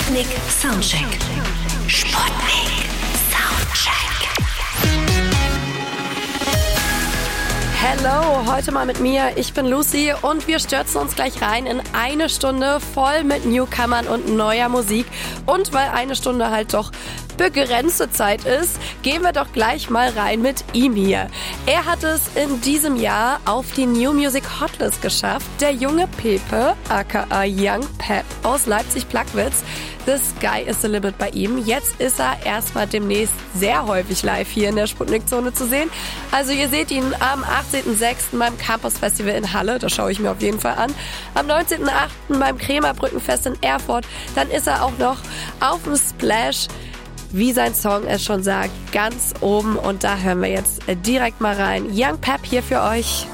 Sputnik Soundcheck. Sputnik Soundcheck. Hello, heute mal mit mir. Ich bin Lucy und wir stürzen uns gleich rein in eine Stunde voll mit Newcomern und neuer Musik. Und weil eine Stunde halt doch begrenzte Zeit ist, gehen wir doch gleich mal rein mit ihm hier. Er hat es in diesem Jahr auf die New Music Hotlist geschafft. Der junge Pepe, aka Young Pep aus Leipzig-Plagwitz. The sky is the limit bei ihm. Jetzt ist er erstmal demnächst sehr häufig live hier in der Sputnik-Zone zu sehen. Also ihr seht ihn am 18.06. beim Campus Festival in Halle. Das schaue ich mir auf jeden Fall an. Am 19.08. beim Krämerbrückenfest in Erfurt. Dann ist er auch noch auf dem Splash, wie sein Song es schon sagt, ganz oben. Und da hören wir jetzt direkt mal rein. Young Pep hier für euch.